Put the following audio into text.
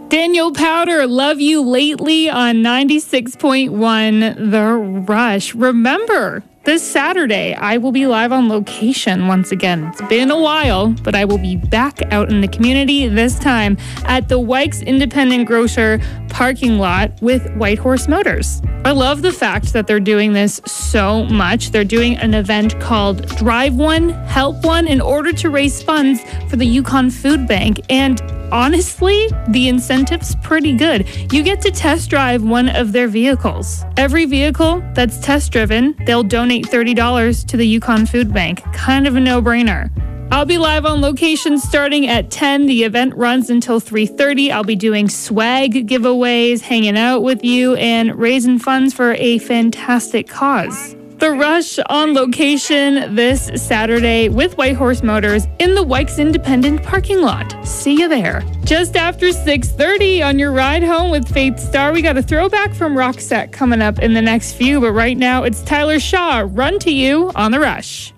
Daniel Powder, Love You Lately on 96.1 The Rush. Remember, this Saturday, I will be live on location once again. It's been a while, but I will be back out in the community, this time at the Wykes Independent Grocer parking lot with Whitehorse Motors. I love the fact that they're doing this so much. They're doing an event called Drive One, Help One in order to raise funds for the Yukon Food Bank. And honestly, the incentive's pretty good. You get to test drive one of their vehicles. Every vehicle that's test driven, they'll donate $30 to the Yukon Food Bank. Kind of a no-brainer. I'll be live on location starting at 10. The event runs until 3:30. I'll be doing swag giveaways, hanging out with you, and raising funds for a fantastic cause. The Rush on location this Saturday with Whitehorse Motors in the Wykes Independent parking lot. See you there. Just after 6:30 on your ride home with Faith Star, we got a throwback from Roxette coming up in the next few, but right now it's Tyler Shaw, Run to You on The Rush.